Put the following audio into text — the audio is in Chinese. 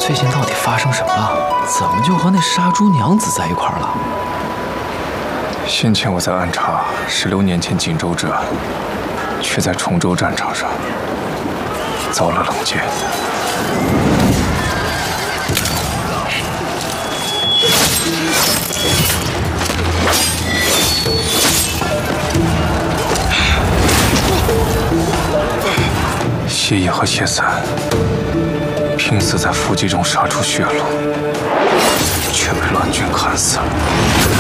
最近到底发生什么了？怎么就和那杀猪娘子在一块儿了？ 先前我在暗查16年前锦州之案，却在崇州战场上遭了冷箭。谢毅和谢三拼死在伏击中杀出血路，却被乱军砍死了。